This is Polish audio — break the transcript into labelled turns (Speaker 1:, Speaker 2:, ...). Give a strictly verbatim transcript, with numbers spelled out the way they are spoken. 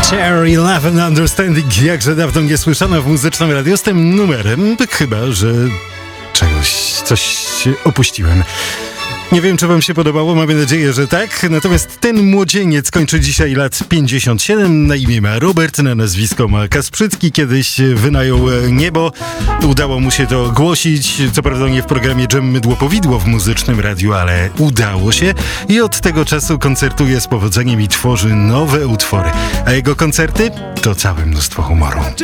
Speaker 1: Cherry Love and Understanding, jakże dawno nie słyszano w muzycznym radiu z tym numerem, chyba że czegoś, coś opuściłem. Nie wiem, czy wam się podobało, mamy nadzieję, że tak. Natomiast ten młodzieniec kończy dzisiaj lat pięćdziesiąt siedem. Na imię ma Robert, na nazwisko ma Kasprzycki. Kiedyś wynajął niebo. Udało mu się to ogłosić. Co prawda nie w programie Dżem Mydło Powidło w muzycznym radiu, ale udało się. I od tego czasu koncertuje z powodzeniem i tworzy nowe utwory. A jego koncerty to całe mnóstwo humoru.